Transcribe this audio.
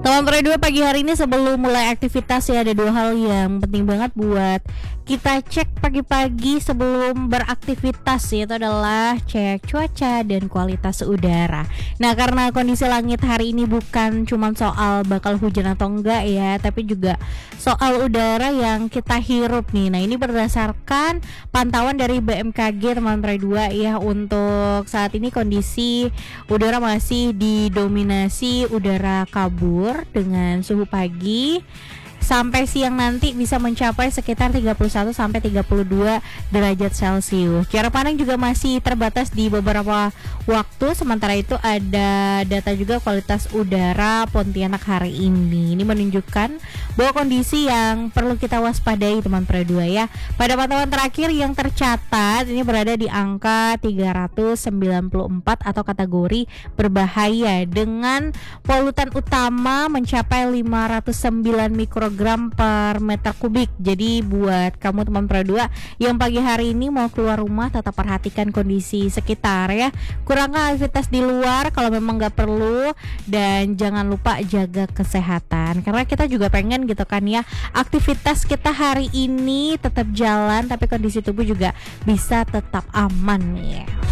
Teman Pro 2 pagi hari ini sebelum mulai aktivitas ya ada dua hal yang penting banget buat kita cek pagi-pagi sebelum beraktivitas, yaitu adalah cek cuaca dan kualitas udara. Nah, karena kondisi langit hari ini bukan cuma soal bakal hujan atau enggak ya, tapi juga soal udara yang kita hirup nih. Nah, ini berdasarkan pantauan dari BMKG teman Pro 2 ya. Untuk saat ini kondisi udara masih didominasi udara kabur dengan suhu pagi sampai siang nanti bisa mencapai sekitar 31 sampai 32 derajat Celcius. Jarak pandang juga masih terbatas di beberapa waktu. Sementara itu ada data juga kualitas udara Pontianak hari ini. Ini menunjukkan bahwa kondisi yang perlu kita waspadai teman Pro 2 ya. Pada pantauan terakhir yang tercatat ini berada di angka 394 atau kategori berbahaya dengan polutan utama mencapai 509 mikrogram per meter kubik. Jadi buat kamu teman Pro 2 yang pagi hari ini mau keluar rumah, tetap perhatikan kondisi sekitar ya. Kurangkan aktivitas di luar kalau memang nggak perlu, dan jangan lupa jaga kesehatan karena kita juga pengen gitu kan ya, aktivitas kita hari ini tetap jalan tapi kondisi tubuh juga bisa tetap aman ya.